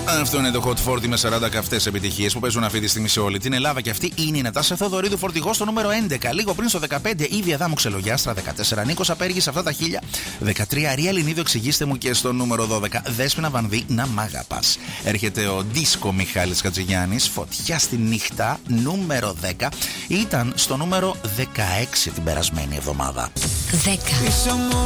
Αυτό είναι το Hot 40 με 40 καυτές επιτυχίες που παίζουν αυτή τη στιγμή σε όλη την Ελλάδα. Και αυτή είναι η Νατάσα Θεοδωρίδου, φορτηγό στο νούμερο 11. Λίγο πριν στο 15, Ήδη Αδάμου Ξελογιάστρα. 14, Νίκος Απέργης, αυτά τα χίλια. 13, Ρία Λινίδιο, εξηγήστε μου. Και στο νούμερο 12, Δέσποινα Βανδύ, να μ' αγαπάς. Έρχεται ο Δίσκο Μιχάλης Χατζηγιάννης, Φωτιά στη νύχτα, νούμερο 10. Ήταν στο νούμερο 16 την περασμένη εβδομάδα. 10.